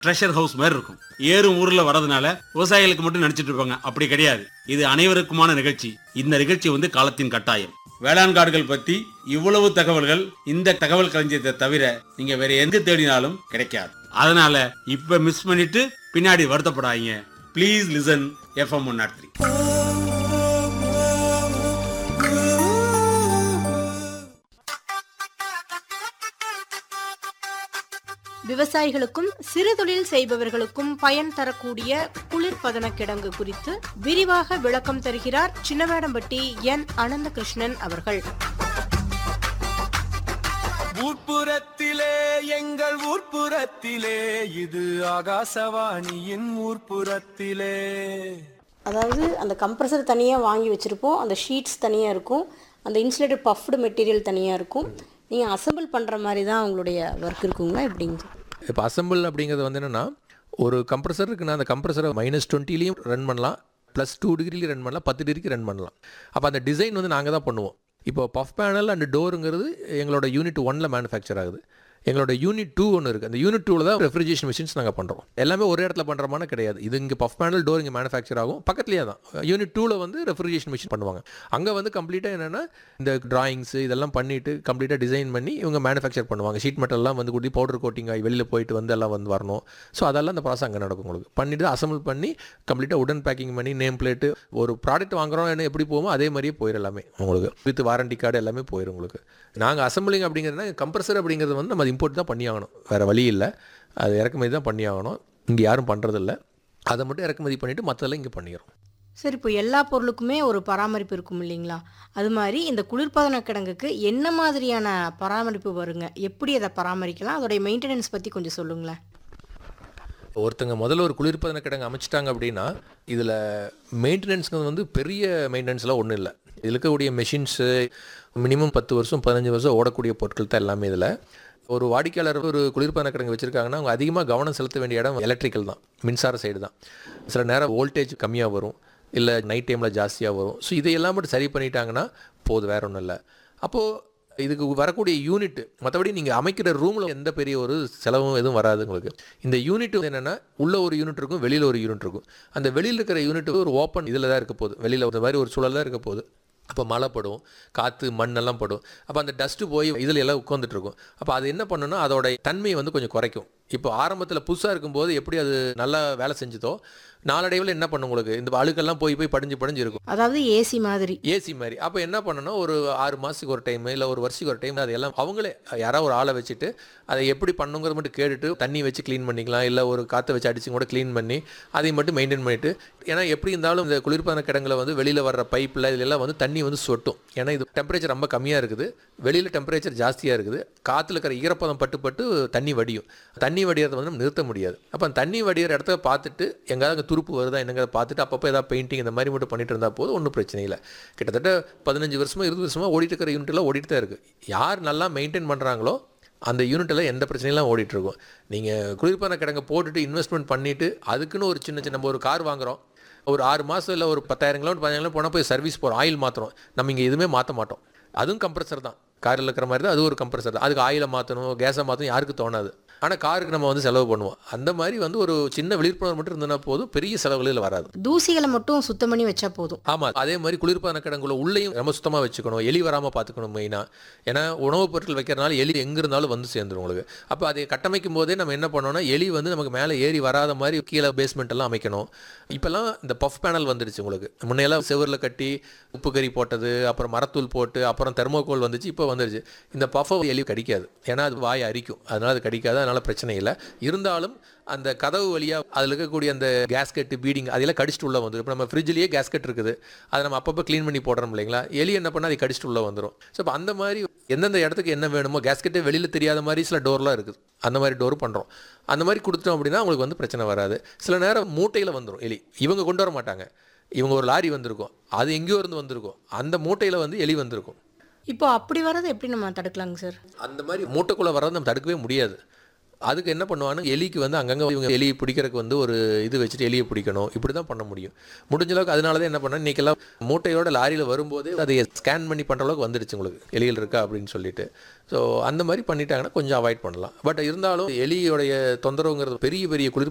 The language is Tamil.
ட்ரெஷர் ஹவுஸ் மாதிரி இருக்கும். ஏறும் ஊர்ல வரதுனால விவசாயிகளுக்கு மட்டும் நினைச்சிட்டு இருப்பாங்க. அப்படி கிடையாது. இது அனைவருக்குமான நிகழ்ச்சி. இந்த நிகழ்ச்சி காலத்தின் கட்டாயம். வேளாண் காடுகள் பத்தி இவ்வளவு தகவல்கள் இந்த தகவல் களஞ்சியத்தை தவிர நீங்க வேற எங்க தேடினாலும் கிடைக்காது. அதனால இப்ப மிஸ் பண்ணிட்டு பின்னாடி வருத்தப்படாதீங்க. Please listen FM 103. விவசாயிகளுக்கும் சிறு தொழில் செய்பவர்களுக்கும் பயன் தரக்கூடிய குளிர்பதன கிடங்கு குறித்து விரிவாக விளக்கம் தருகிறார் சின்னவேடம்பட்டி என் அனந்தகிருஷ்ணன் அவர்கள். ஊர்ப்புறத்திலே எங்கள் ஊர்ப்புறத்திலே இது ஆகாசவாணியின் ஊர்ப்புறத்திலே. அதாவது அந்த கம்ப்ரஸர் தனியாக வாங்கி வச்சுருப்போம், அந்த ஷீட்ஸ் தனியாக இருக்கும், அந்த இன்சுலேட்டட் பஃப்டு மெட்டீரியல் தனியாக இருக்கும். நீங்கள் அசம்பிள் பண்ணுற மாதிரி தான் உங்களுடைய ஒர்க் இருக்குங்களா எப்படிங்க? இப்போ அசம்பிள் அப்படிங்கிறது என்னென்னா, ஒரு கம்ப்ரஸர் இருக்குன்னா அந்த கம்ப்ரஸரை -20லையும் ரன் பண்ணலாம், +2 டிகிரிலையும் ரன் பண்ணலாம், 10 டிகிரிக்கு ரன் பண்ணலாம். அப்போ அந்த டிசைன் நாங்கள் தான் பண்ணுவோம். இப்போ பஃப் பேனல் அண்ட் டோருங்கிறது எங்களோட யூனிட் 1ல் மேனுஃபேக்சர் ஆகுது. எங்களோட யூனிட் 2 ஒன்று இருக்குது. அந்த யூனிட் 2ல் தான் ரெஃப்ரிஜரேஷன் மிஷின்ஸ் நாங்கள் பண்ணுறோம். எல்லாமே ஒரே இடத்துல பண்ணுறமான கிடையாது. இது இங்கே பஃப் பேனல் டோர் இங்கே மேனுஃபேக்சர் ஆகும், பக்கத்துலேயே தான். யூனிட் 2ல் ரெஃப்ரிஜரேஷன் மிஷின் பண்ணுவாங்க. அங்கே கம்ப்ளீட்டாக என்னென்னா இந்த டிராயிங்ஸ் இதெல்லாம் பண்ணிவிட்டு கம்ப்ளீட்டாக டிசைன் பண்ணி இவங்க மேனுஃபேக்சர் பண்ணுவாங்க. ஷீட் மெட்டல்லாம் கொடுத்து பவுடர் கோட்டிங் ஆகி வெளியில் போயிட்டு எல்லாம் வரணும். ஸோ அதெல்லாம் அந்த ப்ராசஸ் அங்கே நடக்கும். உங்களுக்கு பண்ணிவிட்டு அசம்பிள் பண்ணி கம்ப்ளீட்டாக உடன் பேக்கிங் பண்ணி நேம் பிளேட்டு ஒரு ப்ராடக்ட் வாங்குறோம் என்ன எப்படி போவோமோ அதே மாதிரியே போயிடும் எல்லாமே. உங்களுக்கு வித் வாரண்டி கார்டு எல்லாமே போயிடும். உங்களுக்கு நாங்கள் அசம்பிளிங் அப்படிங்கிறதுனா கம்ப்ரஸர் அப்படிங்கிறது நம்ம இம்போர்ட் தான் பண்ணி ஆகணும், வேறு வழி இல்லை. அது இறக்குமதி தான் பண்ணி ஆகணும். இங்கே யாரும் பண்ணுறதில்ல. அதை மட்டும் இறக்குமதி பண்ணிவிட்டு மற்றதெல்லாம் இங்கே பண்ணிடுறோம். சரி, இப்போ எல்லா பொருளுக்குமே ஒரு பராமரிப்பு இருக்கும் இல்லைங்களா? அது மாதிரி இந்த குளிர்பதன கிடங்குக்கு என்ன மாதிரியான பராமரிப்பு வருங்க? எப்படி அதை பராமரிக்கலாம்? அதோடைய மெயின்டெனன்ஸ் பற்றி கொஞ்சம் சொல்லுங்களேன். ஒருத்தங்க முதல்ல ஒரு குளிர்பதன கிடங்கு அமைச்சிட்டாங்க அப்படின்னா இதில் மெயின்டெனன்ஸுக்கு பெரிய மெயின்டெனன்ஸ்லாம் ஒன்றும் இல்லை. இதில் இருக்கக்கூடிய மெஷின்ஸு மினிமம் 10 வருஷம் 15 வருஷம் ஓடக்கூடிய பொருட்கள் தான் எல்லாமே. இதில் ஒரு வாடிக்கையாளர் ஒரு குளிர்பதன கிடங்கு வச்சுருக்காங்கன்னா அவங்க அதிகமாக கவனம் செலுத்த வேண்டிய இடம் எலக்ட்ரிக்கல் தான், மின்சார சைடு தான். சில நேரம் வோல்டேஜ் கம்மியாக வரும், இல்லை நைட் டைமில் ஜாஸ்தியாக வரும். ஸோ இதையெல்லாம் மட்டும் சரி பண்ணிட்டாங்கன்னா போதும், வேறு ஒன்றும் இல்லை. அப்போது இதுக்கு வரக்கூடிய யூனிட் மற்றபடி நீங்கள் அமைக்கிற ரூமில் எந்த பெரிய ஒரு செலவும் எதுவும் வராது உங்களுக்கு. இந்த யூனிட் என்னென்னா உள்ள ஒரு யூனிட் இருக்கும், வெளியில் ஒரு யூனிட் இருக்கும். அந்த வெளியில் இருக்கிற யூனிட் ஒரு ஓப்பன் இதில் தான் இருக்க போகுது, வெளியில் ஒரு மாதிரி ஒரு சூழல் தான் இருக்க போகுது. அப்போ மழை படும், காற்று மண்ணெல்லாம் படும். அப்போ அந்த டஸ்ட்டு போய் இதில் எல்லாம் உட்காந்துட்ருக்கும். அப்போ அது என்ன பண்ணுன்னா அதோட தன்மையை கொஞ்சம் குறைக்கும். இப்போ ஆரம்பத்தில் புதுசாக இருக்கும்போது எப்படி அது நல்லா வேலை செஞ்சுதோ நாளடைவில் என்ன பண்ணும் உங்களுக்கு இந்த அழுக்கெல்லாம் போய் படிஞ்சு இருக்கும். அதாவது ஏசி மாதிரி. அப்போ என்ன பண்ணணும், ஒரு 6 மாதத்துக்கு ஒரு டைம் இல்லை ஒரு வருஷத்துக்கு ஒரு டைம் அதையெல்லாம் அவங்களே யாராவது ஒரு ஆளை வச்சுட்டு அதை எப்படி பண்ணுங்கிறத மட்டும் கேட்டுட்டு தண்ணி வச்சு க்ளீன் பண்ணிக்கலாம், இல்லை ஒரு காற்றை வச்சு அடிச்சு கூட க்ளீன் பண்ணி அதை மட்டும் மெயின்டைன் பண்ணிவிட்டு. ஏன்னா எப்படி இருந்தாலும் இந்த குளிர்பான கிடங்குல வெளியில் வர்ற பைப்பில் இதெல்லாம் தண்ணி சொட்டும். ஏன்னா இது டெம்பரேச்சர் ரொம்ப கம்மியாக இருக்குது, வெளியில் டெம்பரேச்சர் ஜாஸ்தியாக இருக்குது. காற்றுல இருக்கிற ஈரப்பதம் பட்டு தண்ணி வடியும். தண்ணி வடிகிறத நம்ம நிறுத்த முடியாது. அப்போ அந்த தண்ணி வடிகிற இடத்த பார்த்துட்டு எங்கேயாவது துருப்பு வருதா என்னங்க பார்த்துட்டு அப்பப்போ ஏதாவது பெயிண்டிங் இந்த மாதிரி மட்டும் பண்ணிட்டு இருந்தால் போதும், ஒன்றும் பிரச்சனை இல்லை. கிட்டத்தட்ட 15 வருஷமாக 20 வருஷமாக ஓடிட்டு இருக்கிற யூனிட்டெல்லாம் ஓடிட்டு தான் இருக்குது. யார் நல்லா மெயின்டைன் பண்ணுறாங்களோ அந்த யூனிட்டில் எந்த பிரச்சனையெல்லாம் ஓடிட்டுருக்கும். நீங்கள் குளிர்பான கிடங்க போட்டுட்டு இன்வெஸ்ட்மெண்ட் பண்ணிவிட்டு அதுக்குன்னு ஒரு சின்ன நம்ம ஒரு கார் வாங்குகிறோம், ஒரு 6 மாதம் இல்லை ஒரு 10,000 கிலோமீட்டர் 15,000 போனால் போய் சர்வீஸ் போகிறோம், ஆயில் மாற்றுறோம். நம்ம இங்கே எதுவுமே மாற்ற மாட்டோம். அதுவும் கம்ப்ரஸர் தான், காரில் இருக்கிற மாதிரி தான் அது ஒரு கம்ப்ரஸர் தான். அதுக்கு ஆயிலை மாற்றணும், கேஸை மாற்றணும் யாருக்கு தோணாது. ஆனால் காருக்கு நம்ம செலவு பண்ணுவோம். அந்த மாதிரி ஒரு சின்ன விழிப்புணர்வு மட்டும் இருந்ததுனா போதும், பெரிய செலவுகளில் வராது. தூசிகளை மட்டும் சுத்தம் பண்ணி வச்சா போதும். ஆமாம், அதே மாதிரி குளிர்பான கிடங்குள்ள உள்ளேயும் ரொம்ப சுத்தமாக வச்சுக்கணும், எலி வராமல் பார்த்துக்கணும் மெயினாக. ஏன்னா உணவுப் பொருட்கள் வைக்கிறனால எலி எங்கே இருந்தாலும் சேர்ந்துடும் உங்களுக்கு. அப்போ அதை கட்டமைக்கும் போதே நம்ம என்ன பண்ணோம்னா எலி நமக்கு மேலே ஏறி வராத மாதிரி கீழே பேஸ்மெண்ட் எல்லாம் அமைக்கணும். இப்போல்லாம் இந்த பஃப் பேனல் வந்துடுச்சு உங்களுக்கு. முன்னையெல்லாம் செவரில் கட்டி உப்பு கறி போட்டது, அப்புறம் மரத்தூள் போட்டு, அப்புறம் தெர்மோகோல் வந்துச்சு, இப்போ வந்துடுச்சு. இந்த பஃபை எலி கடிக்காது, ஏன்னா அது வாய் அரிக்கும், அதனால் அது கடிக்காது, அதனால் பிரச்சனை இல்லை. இருந்தாலும் அந்த கதவு வழியாக அதில் இருக்கக்கூடிய அந்த கேஸ்கெட்டு பீடிங் அதெல்லாம் கடிச்சிட்டு உள்ளே வந்துடும். இப்போ நம்ம ஃப்ரிட்ஜ்லேயே கேஸ்கெட் இருக்குது, அதை நம்ம அப்பப்போ க்ளீன் பண்ணி போடுறோம் இல்லைங்களா, எலி என்ன பண்ணால் அதை கடிச்சிட்டு உள்ளே வந்துடும். ஸோ இப்போ அந்த மாதிரி எந்தெந்த இடத்துக்கு என்ன வேணுமோ, கேஸ்கெட்டே வெளியில் தெரியாத மாதிரி சில டோர்லாம் இருக்குது, அந்த மாதிரி டோர் பண்ணுறோம். அந்த மாதிரி கொடுத்துட்டோம் அப்படின்னா உங்களுக்கு பிரச்சனை வராது. சில நேரம் மூட்டையில் வந்துடும் எலி, இவங்க கொண்டு வர மாட்டாங்க, இவங்க ஒரு லாரி வந்திருக்கும், அது எங்கேயோ இருந்து வந்திருக்கும், அந்த மூட்டையில் எலி வந்திருக்கும். இப்போ அப்படி வர்றது எப்படி நம்ம தடுக்கலாங்க சார்? அந்த மாதிரி மூட்டைக்குள்ளே வர்றது நம்ம தடுக்கவே முடியாது. அதுக்கு என்ன பண்ணுவாங்க, எலிக்கு வந்து அங்கங்கே இவங்க எலியை பிடிக்கிறதுக்கு வந்து ஒரு இது வச்சுட்டு எலியை பிடிக்கணும், இப்படி தான் பண்ண முடியும். முடிஞ்ச அளவுக்கு அதனால தான் என்ன பண்ணேன், இன்றைக்கெல்லாம் மூட்டையோட லாரியில் வரும்போதே அதை ஸ்கேன் பண்ணி பண்ணுற அளவுக்கு வந்துடுச்சு உங்களுக்கு எலிகள் இருக்கா அப்படின்னு சொல்லிட்டு. ஸோ அந்த மாதிரி பண்ணிட்டாங்கன்னா கொஞ்சம் அவாய்ட் பண்ணலாம். பட் இருந்தாலும் எலியோடைய தொந்தரவுங்கிறது பெரிய பெரிய குளிர்